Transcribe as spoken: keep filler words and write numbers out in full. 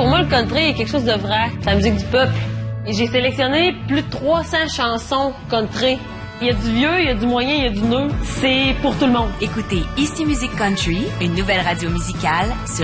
Pour moi, le country est quelque chose de vrai. C'est la musique du peuple. Et j'ai sélectionné plus de trois cents chansons country. Il y a du vieux, il y a du moyen, il y a du neuf. C'est pour tout le monde. Écoutez Ici Musique Country, une nouvelle radio musicale sur